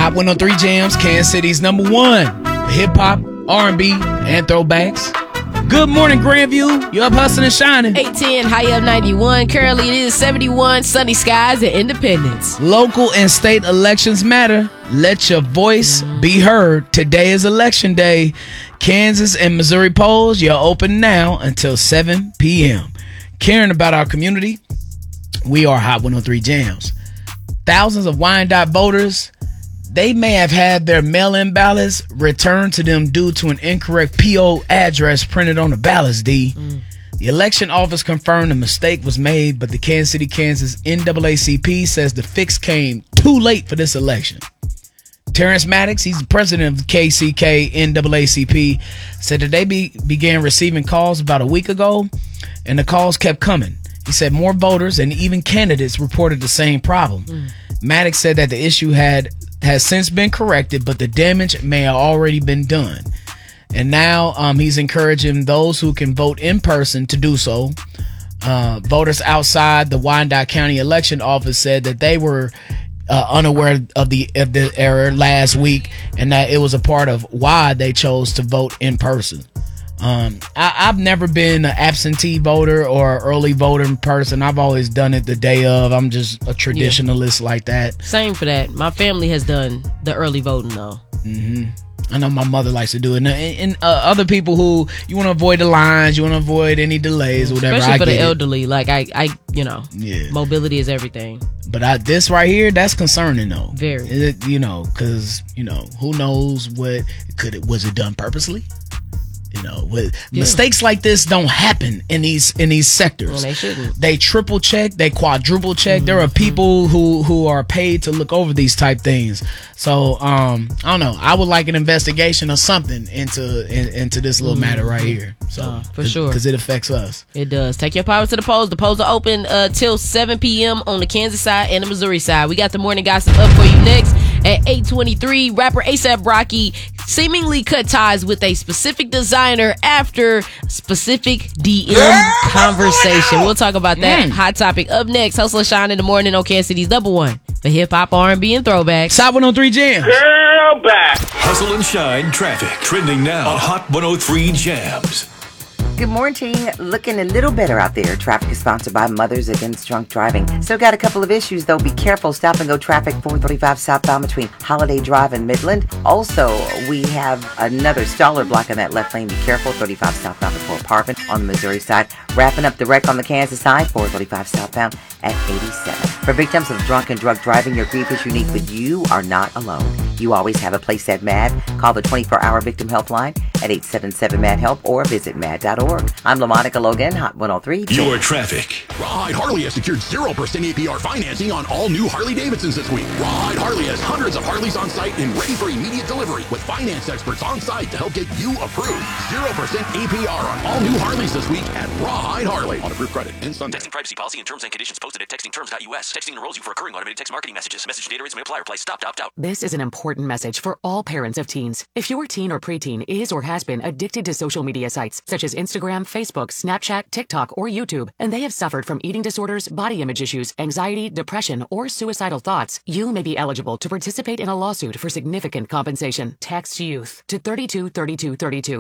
Hot 103 Jams, Kansas City's #1 hip-hop, R&B, and throwbacks. Good morning, Grandview. You up hustling and shining. 810, high up 91. Currently, it is 71, sunny skies and Independence. Local and state elections matter. Let your voice be heard. Today is election day. Kansas and Missouri polls, you're open now until 7 p.m. Caring about our community, we are Hot 103 Jams. Thousands of Wyandotte voters, they may have had their mail-in ballots returned to them due to an incorrect PO address printed on the ballots, D. The election office confirmed a mistake was made, but the Kansas City, Kansas NAACP says the fix came too late for this election. Terrence Maddox, he's the president of KCK NAACP, said that they began receiving calls about a week ago, and the calls kept coming. He said more voters and even candidates reported the same problem. Maddox said that the issue has since been corrected, but the damage may have already been done. And now he's encouraging those who can vote in person to do so. Voters outside the Wyandotte County Election Office said that they were unaware of the error last week, and that it was a part of why they chose to vote in person. I've never been an absentee voter or early voter in person. I've always done it the day of. I'm just a traditionalist like that. Same for that. My family has done the early voting, though. I know my mother likes to do it. And other people who, you want to avoid the lines, you want to avoid any delays or whatever. Especially for the elderly. Like, mobility is everything. But this right here, that's concerning, though. Very. Because, who knows was it done purposely? Mistakes like this don't happen in these sectors. Well, they shouldn't. They triple check, they quadruple check. There are people who are paid to look over these type things. So I don't know. I would like an investigation or something into this little matter right here. So for sure, because it affects us. It does. Take your power to the polls. The polls are open till 7 p.m. on the Kansas side and the Missouri side. We got the morning gossip up for you next. At 8:23, rapper A$AP Rocky seemingly cut ties with a specific designer after specific DM conversation. We'll talk about that hot topic up next. Hustle and Shine in the morning on Kansas City's #1 for hip hop, R&B, and throwbacks. Hot 103 Jams. Girl back. Hustle and Shine traffic trending now on Hot 103 Jams. Good morning. Looking a little better out there. Traffic is sponsored by Mothers Against Drunk Driving. Still got a couple of issues, though. Be careful. Stop and go traffic 435 southbound between Holiday Drive and Midland. Also, we have another staller block in that left lane. Be careful. 35 southbound before Parvin on the Missouri side. Wrapping up the wreck on the Kansas side. 435 southbound at 87. For victims of drunk and drug driving, your grief is unique, but you are not alone. You always have a place at MAD. Call the 24-hour victim helpline at 877-MAD-HELP or visit mad.org. I'm LaMonica Logan, Hot 103. Your traffic. Rawhide Harley has secured 0% APR financing on all new Harley-Davidsons this week. Rawhide Harley has hundreds of Harleys on site and ready for immediate delivery with finance experts on site to help get you approved. 0% APR on all new Harleys this week at Rawhide Harley on approved credit and Sunday. Texting privacy policy and terms and conditions posted at textingterms.us. Texting enrolls you for recurring automated text marketing messages. Message data rates may apply. Reply stop, opt out. This is an important message for all parents of teens. If your teen or preteen is or has been addicted to social media sites such as Instagram, Facebook, Snapchat, TikTok, or YouTube, and they have suffered from eating disorders, body image issues, anxiety, depression, or suicidal thoughts, you may be eligible to participate in a lawsuit for significant compensation. Text YOUTH to 323232.